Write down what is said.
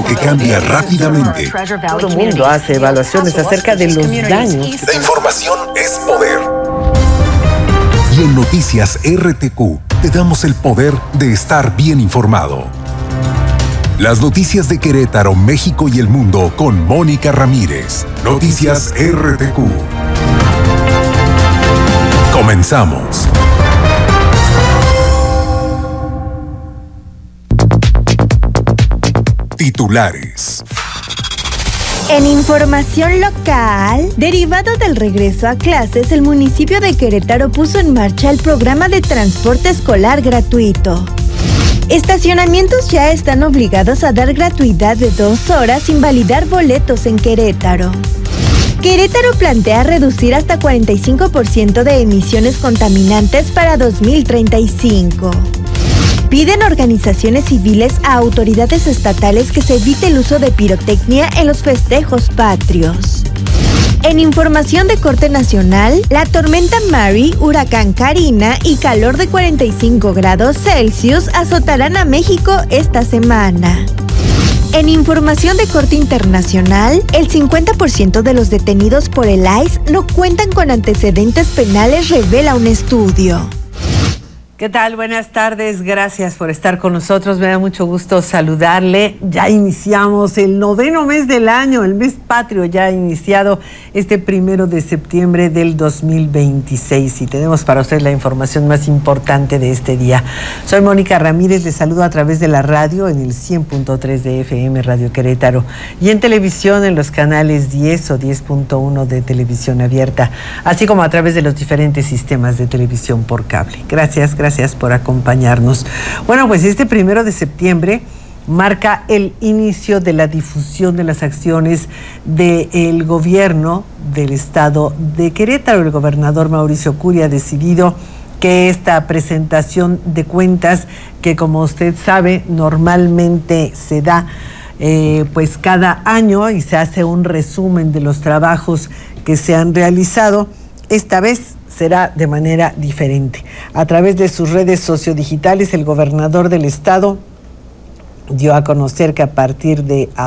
que cambia rápidamente. Todo el mundo hace evaluaciones acerca de los daños. La información es poder. Y en Noticias RTQ te damos el poder de estar bien informado. Las noticias de Querétaro, México y el mundo con Mónica Ramírez. Noticias RTQ. Comenzamos. Titulares. En información local, derivado del regreso a clases, el municipio de Querétaro puso en marcha el programa de transporte escolar gratuito. Estacionamientos ya están obligados a dar gratuidad de 2 horas sin validar boletos en Querétaro. Querétaro plantea reducir hasta 45% de emisiones contaminantes para 2035. Piden organizaciones civiles a autoridades estatales que se evite el uso de pirotecnia en los festejos patrios. En información de corte nacional, la tormenta Mary, huracán Karina y calor de 45 grados Celsius azotarán a México esta semana. En información de corte internacional, el 50% de los detenidos por el ICE no cuentan con antecedentes penales, revela un estudio. ¿Qué tal? Buenas tardes, gracias por estar con nosotros, me da mucho gusto saludarle. Ya iniciamos el 9º mes del año, el mes patrio ya ha iniciado este 1 de septiembre del 2026 y tenemos para usted la información más importante de este día. Soy Mónica Ramírez, les saludo a través de la radio en el 100.3 de FM Radio Querétaro y en televisión en los canales 10 o 10.1 de televisión abierta, así como a través de los diferentes sistemas de televisión por cable. Gracias por acompañarnos. Bueno, pues este 1 de septiembre marca el inicio de la difusión de las acciones del gobierno del estado de Querétaro. El gobernador Mauricio Curi ha decidido que esta presentación de cuentas, que como usted sabe normalmente se da pues cada año y se hace un resumen de los trabajos que se han realizado, esta vez será de manera diferente. A través de sus redes sociodigitales, el gobernador del estado dio a conocer que a partir de